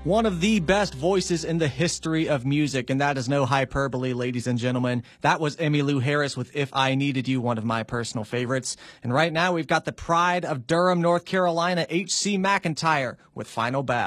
one of the best voices in the history of music, and that is no hyperbole, ladies and gentlemen. That was Emmylou Harris with If I Needed You, one of my personal favorites. And right now we've got the pride of Durham, North Carolina, H.C. McEntire with Final Bow.